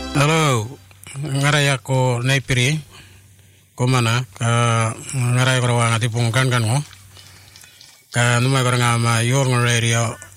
Halo, ngarai ako naipiri ko mana ngarai ko rawang ati pungkan kan mo ka numai ko nga ma yor ng radio